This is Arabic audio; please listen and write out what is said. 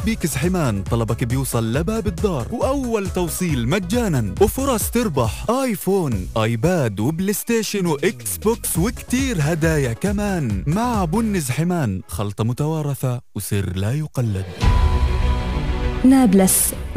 بيك زحمان طلبك بيوصل لباب الدار، وأول توصيل مجانا، وفرص تربح آيفون، آيباد، وبلاي ستيشن، وإكس بوكس، وكتير هدايا كمان. مع بن زحمان، خلطة متوارثة وسر لا يقلد. نابلس